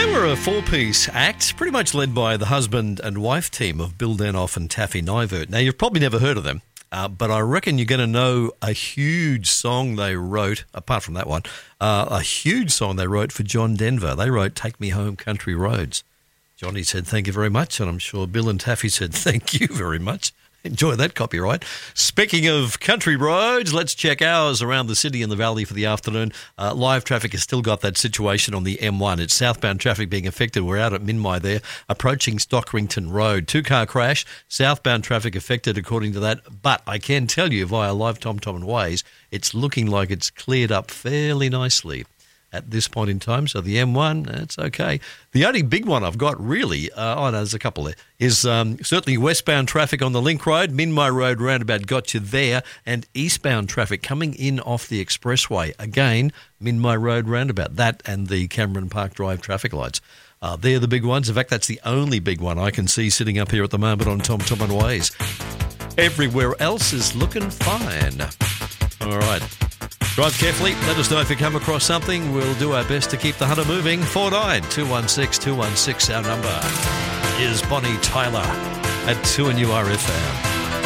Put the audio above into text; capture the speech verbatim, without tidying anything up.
They were a four-piece act, pretty much led by the husband and wife team of Bill Danoff and Taffy Nyvert. Now, you've probably never heard of them, uh, but I reckon you're going to know a huge song they wrote, apart from that one, uh, a huge song they wrote for John Denver. They wrote Take Me Home Country Roads. Johnny said thank you very much, and I'm sure Bill and Taffy said thank you very much. Enjoy that copyright. Speaking of country roads, let's check ours around the city and the valley for the afternoon. Uh, live traffic has still got that situation on the M one. It's southbound traffic being affected. We're out at Minmi there, approaching Stockrington Road. Two-car crash, southbound traffic affected according to that. But I can tell you via live TomTom and Waze, it's looking like it's cleared up fairly nicely at this point in time. So the M one, it's okay. The only big one I've got really, uh, oh no, there's a couple there, is um, certainly westbound traffic on the Link Road. Minmi Road roundabout got you there, and eastbound traffic coming in off the expressway. Again, Minmi Road roundabout, that and the Cameron Park Drive traffic lights. Uh, they're the big ones. In fact, that's the only big one I can see sitting up here at the moment on TomTom and Waze. Everywhere else is looking fine. All right. Drive carefully. Let us know if you come across something. We'll do our best to keep the hunter moving. four nine two one six two one six, our number is Bonnie Tyler at two N U R F M.